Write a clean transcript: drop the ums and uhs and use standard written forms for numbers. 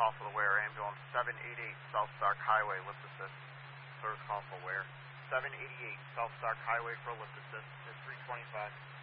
Console to Ware, ambulance 788 South Stark Highway, lift assist. Service Console Ware, 788 South Stark Highway for lift assist at 325.